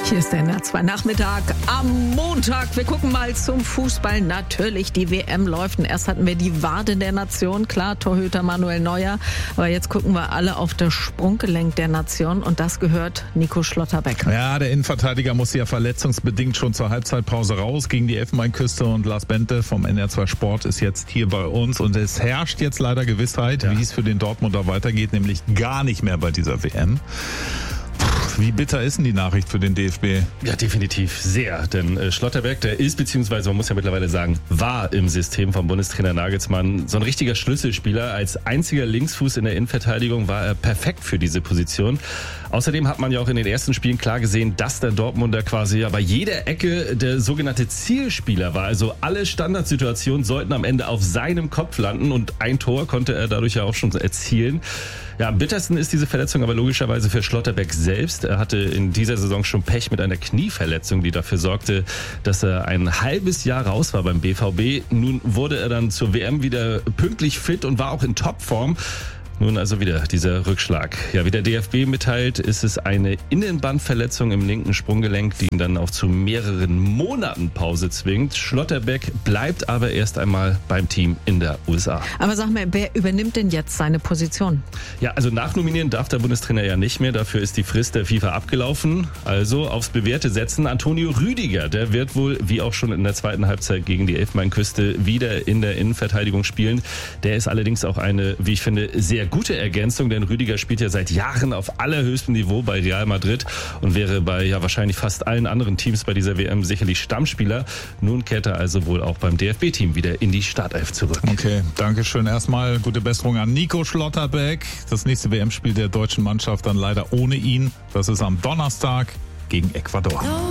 Hier ist der NDR2 Nachmittag am Montag. Wir gucken mal zum Fußball. Natürlich, die WM läuft. Und erst hatten wir die Wade der Nation. Klar, Torhüter Manuel Neuer. Aber jetzt gucken wir alle auf das Sprunggelenk der Nation. Und das gehört Nico Schlotterbeck. Ja, der Innenverteidiger musste ja verletzungsbedingt schon zur Halbzeitpause raus gegen die Elfenbeinküste. Und Lars Bente vom NDR2 Sport ist jetzt hier bei uns. Und es herrscht jetzt leider Gewissheit, wie es für den Dortmunder weitergeht. Nämlich gar nicht mehr bei dieser WM. Wie bitter ist denn die Nachricht für den DFB? Ja, definitiv sehr. Denn Schlotterbeck, der ist, beziehungsweise man muss ja mittlerweile sagen, war im System von Bundestrainer Nagelsmann so ein richtiger Schlüsselspieler. Als einziger Linksfuß in der Innenverteidigung war er perfekt für diese Position. Außerdem hat man ja auch in den ersten Spielen klar gesehen, dass der Dortmunder quasi ja bei jeder Ecke der sogenannte Zielspieler war. Also alle Standardsituationen sollten am Ende auf seinem Kopf landen und ein Tor konnte er dadurch ja auch schon erzielen. Ja, am bittersten ist diese Verletzung aber logischerweise für Schlotterbeck selbst. Er hatte in dieser Saison schon Pech mit einer Knieverletzung, die dafür sorgte, dass er ein halbes Jahr raus war beim BVB. Nun wurde er dann zur WM wieder pünktlich fit und war auch in Topform. Nun also wieder dieser Rückschlag. Ja, wie der DFB mitteilt, ist es eine Innenbandverletzung im linken Sprunggelenk, die ihn dann auch zu mehreren Monaten Pause zwingt. Schlotterbeck bleibt aber erst einmal beim Team in der USA. Aber sag mal, wer übernimmt denn jetzt seine Position? Ja, also nachnominieren darf der Bundestrainer ja nicht mehr. Dafür ist die Frist der FIFA abgelaufen. Also aufs Bewährte setzen. Antonio Rüdiger, der wird wohl, wie auch schon in der zweiten Halbzeit gegen die Elfenbeinküste, wieder in der Innenverteidigung spielen. Der ist allerdings auch eine, wie ich finde, sehr gute Ergänzung, denn Rüdiger spielt ja seit Jahren auf allerhöchstem Niveau bei Real Madrid und wäre bei ja wahrscheinlich fast allen anderen Teams bei dieser WM sicherlich Stammspieler. Nun kehrt er also wohl auch beim DFB-Team wieder in die Startelf zurück. Okay, danke schön. Erstmal gute Besserung an Nico Schlotterbeck. Das nächste WM-Spiel der deutschen Mannschaft dann leider ohne ihn. Das ist am Donnerstag gegen Ecuador.